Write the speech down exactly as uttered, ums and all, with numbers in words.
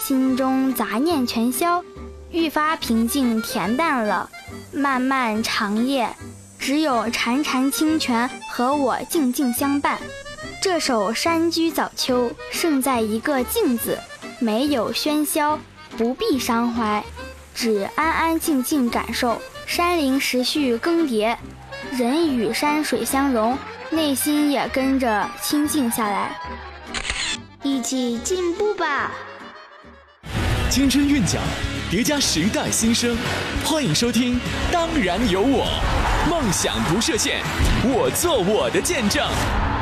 心中杂念全消，愈发平静恬淡了。漫漫长夜，只有潺潺清泉和我静静相伴。这首山居早秋胜在一个静字，没有喧嚣，不必伤怀，只安安静静感受山林时序更迭，人与山水相融，内心也跟着清静下来。 一起进步吧！ 青春韵脚，叠加时代新生，欢迎收听《当然有我》，梦想不设限，我做我的见证。